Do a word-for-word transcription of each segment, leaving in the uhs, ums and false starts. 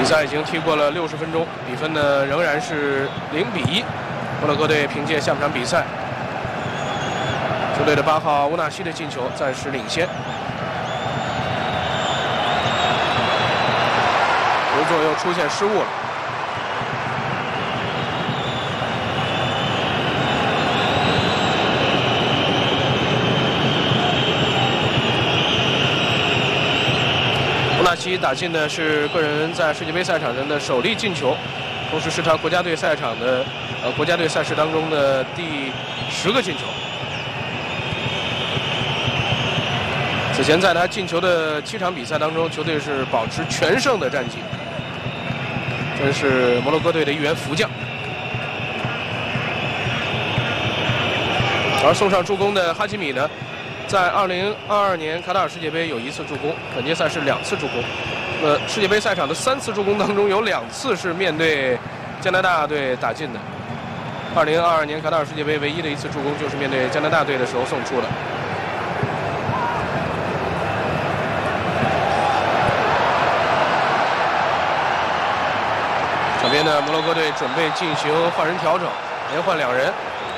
比赛已经踢过了六十分钟，比分呢仍然是零比一。摩洛哥队凭借下半场比赛，球队的八号乌纳西的进球暂时领先。刘佐又出现失误了。 乌纳西打进的是个人在世界杯赛场上的首粒进球，同时是他国家队赛场的呃国家队赛事当中的第十个进球。此前在他进球的七场比赛当中，球队是保持全胜的战绩，真是摩洛哥队的一员福将。而送上助攻的哈基米呢？ 在二零二二年卡塔尔世界杯有一次助攻，本届赛事两次助攻。呃，世界杯赛场的三次助攻当中，有两次是面对加拿大队打进的。二零二二年卡塔尔世界杯唯一的一次助攻就是面对加拿大队的时候送出的。场边的摩洛哥队准备进行换人调整，连换两人。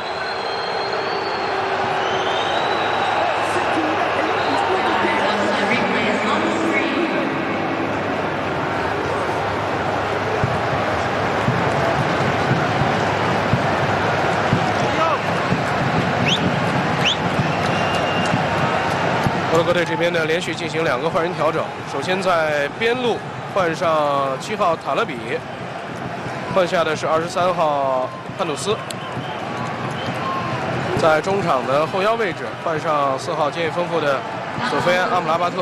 摩洛哥队这边呢，连续进行两个换人调整。首先在边路换上七号塔勒比，换下的是二十三号潘努斯。在中场的后腰位置换上四号经验丰富的索菲安·阿姆拉巴特。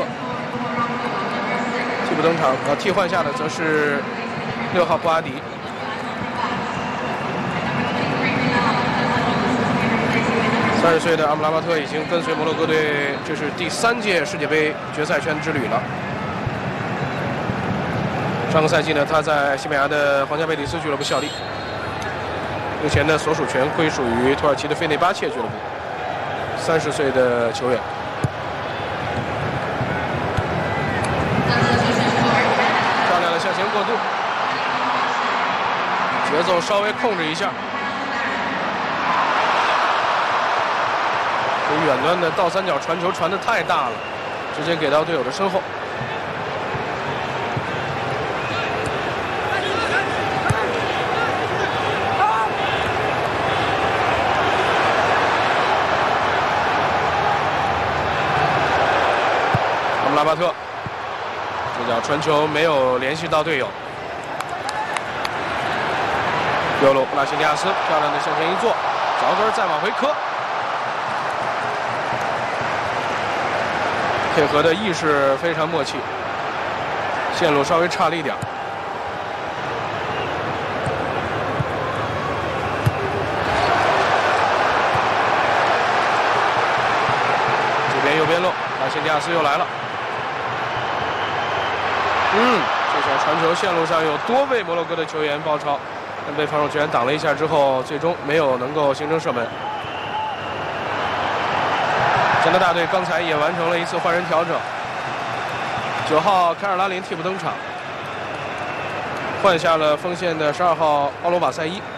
替补登场，呃，替换下的则是六号布阿迪。 三十岁的阿姆拉巴特已经跟随摩洛哥队，这是第三届世界杯决赛圈之旅了。上个赛季呢，他在西班牙的皇家贝蒂斯俱乐部效力，目前的所属权归属于土耳其的费内巴切俱乐部。三十岁的球员，漂亮的向前过渡，节奏稍微控制一下。 远端的倒三角传球传得太大了，直接给到队友的身后。阿姆拉巴特这脚传球没有联系到队友。右路布拉辛尼亚斯漂亮的向前一坐，脚跟再往回磕。 配合的意识非常默契，线路稍微差了一点。这边右边路，拉辛迪亚斯又来了。嗯，这脚传球线路上有多位摩洛哥的球员包抄，但被防守球员挡了一下之后，最终没有能够形成射门。 加拿大队刚才也完成了一次换人调整，九号凯尔拉林替补登场，换下了锋线的十二号奥罗瓦塞伊。